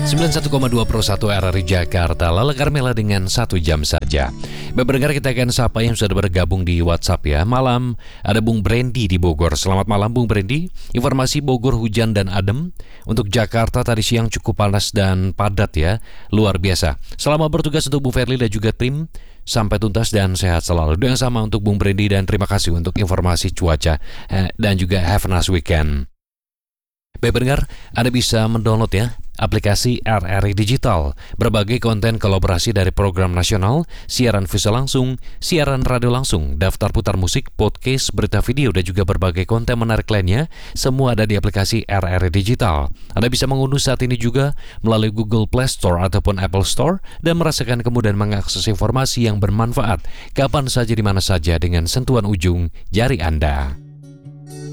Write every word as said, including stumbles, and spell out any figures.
sembilan puluh satu koma dua Pro satu R R I Jakarta, Lala Carmela dengan satu jam saja. Berdengar kita akan sapa yang sudah bergabung di WhatsApp ya. Malam, ada Bung Brandy di Bogor. Selamat malam Bung Brandy. Informasi Bogor hujan dan adem. Untuk Jakarta tadi siang cukup panas dan padat ya. Luar biasa. Selamat bertugas untuk Bung Ferli dan juga tim. Sampai tuntas dan sehat selalu. Doa yang sama untuk Bung Brandy dan terima kasih untuk informasi cuaca eh, dan juga have a nice weekend. Baik pendengar, Anda bisa mendownload ya aplikasi R R I Digital, berbagai konten kolaborasi dari program nasional, siaran visual langsung, siaran radio langsung, daftar putar musik, podcast, berita video, dan juga berbagai konten menarik lainnya, semua ada di aplikasi R R I Digital. Anda bisa mengunduh saat ini juga melalui Google Play Store ataupun Apple Store dan merasakan kemudahan mengakses informasi yang bermanfaat kapan saja di mana saja dengan sentuhan ujung jari Anda.